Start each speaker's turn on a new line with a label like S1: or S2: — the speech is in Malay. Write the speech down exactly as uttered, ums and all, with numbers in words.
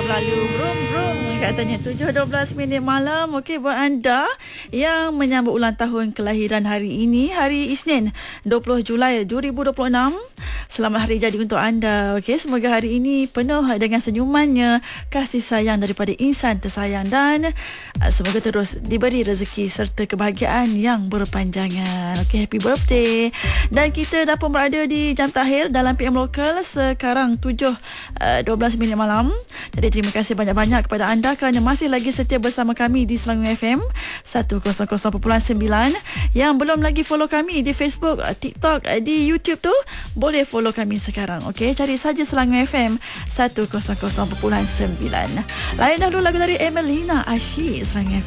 S1: berlalu brum brum katanya tujuh dua belas minit malam. Okey, buat anda yang menyambut ulang tahun kelahiran hari ini, hari Isnin dua puluh Julai dua ribu dua puluh enam, selamat hari jadi untuk anda. Okey, semoga hari ini penuh dengan senyumannya, kasih sayang daripada insan tersayang, dan uh, semoga terus diberi rezeki serta kebahagiaan yang berpanjangan. Okey, happy birthday. Dan kita dah pun berada di jam takhir dalam P M Lokal sekarang tujuh dua belas minit malam. Jadi terima kasih banyak-banyak kepada anda kerana masih lagi setia bersama kami di Selangor F M seratus perpuluhan sembilan. Yang belum lagi follow kami di Facebook, TikTok, di YouTube tu, boleh follow kami sekarang. Okey, cari saja Selangor F M seratus perpuluhan sembilan. Lain dahulu lagu dari Emelina Asyik, Selangor F M.